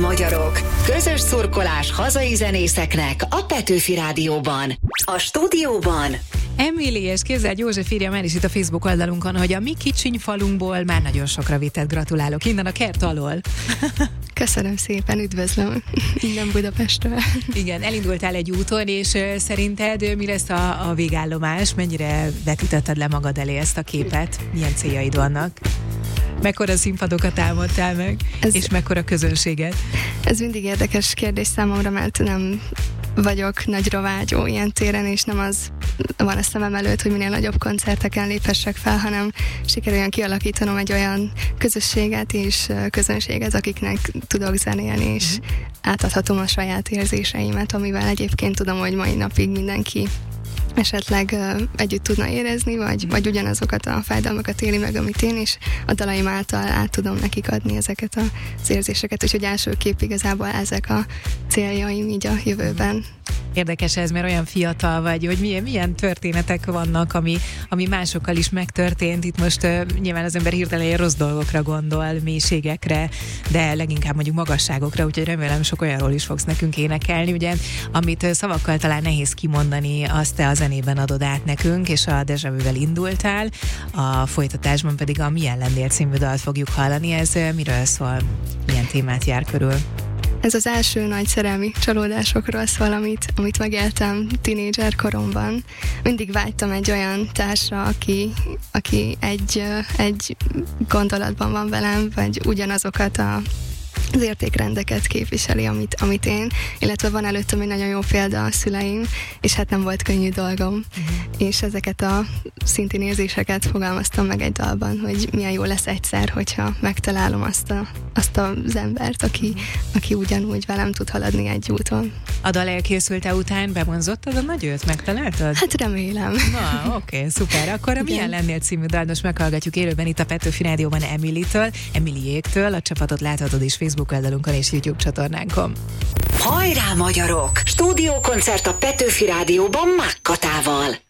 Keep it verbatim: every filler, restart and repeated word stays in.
magyarok! Közös szurkolás hazai zenészeknek a Petőfi Rádióban. A stúdióban Emily, és képzeld, József írja már is itt a Facebook oldalunkon, hogy a mi kicsiny falunkból már nagyon sokra vitett, gratulálok innen a kert alól. Köszönöm szépen, üdvözlöm innen Budapestről. Igen, elindultál egy úton, és szerinted mi lesz a, a végállomás? Mennyire vetítetted le magad elé ezt a képet? Milyen céljaid vannak? Mekkora színpadokat támadtál meg? Ez, és mekkora közönséget? Ez mindig érdekes kérdés számomra, mert nem vagyok nagy rovágyó ilyen téren, és nem az van a szemem előtt, hogy minél nagyobb koncerteken léphessek fel, hanem sikerüljön kialakítanom egy olyan közösséget és közönséget, akiknek tudok zenélni, és átadhatom a saját érzéseimet, amivel egyébként tudom, hogy mai napig mindenki esetleg uh, együtt tudna érezni, vagy, vagy ugyanazokat a fájdalmakat éli meg, amit én, és a dalaim által át tudom nekik adni ezeket az érzéseket, úgyhogy elsőképp igazából ezek a céljaim így a jövőben. Érdekes ez, mert olyan fiatal vagy, hogy milyen, milyen történetek vannak, ami, ami másokkal is megtörtént. Itt most uh, nyilván az ember hirtelen rossz dolgokra gondol, mélységekre, de leginkább mondjuk magasságokra, úgyhogy remélem sok olyanról is fogsz nekünk énekelni, ugye, amit uh, szavakkal talán nehéz kimondani, azt te a zenében adod át nekünk, és a Déjà Vuvel indultál, a folytatásban pedig a Milyen lennél című dalt fogjuk hallani. Ez uh, miről szól? Milyen témát jár körül? Ez az első nagy szerelmi csalódásokról szól, amit, amit megéltem tínédzser koromban. Mindig vágytam egy olyan társra, aki, aki egy, egy gondolatban van velem, vagy ugyanazokat a az értékrendeket képviseli, amit, amit én, illetve van előttem egy nagyon jó példa a szüleim, és hát nem volt könnyű dolgom, uh-huh. és ezeket a szintén érzéseket fogalmaztam meg egy dalban, hogy milyen jó lesz egyszer, hogyha megtalálom azt, a, azt az embert, aki, uh-huh. aki ugyanúgy velem tud haladni egy úton. A dal elkészülte után bevonzottad a nagyőt? Megtaláltad? Hát remélem. Na, oké, okay, szuper. Akkor a Milyen lennél című dalt most meghallgatjuk élőben itt a Petőfi Rádióban Emily-től, Emilyéktől. A csapatot láthatod is Facebook oldalunkon és YouTube csatornánkon. Hajrá magyarok! Stúdiókoncert a Petőfi Rádióban Mákkatával.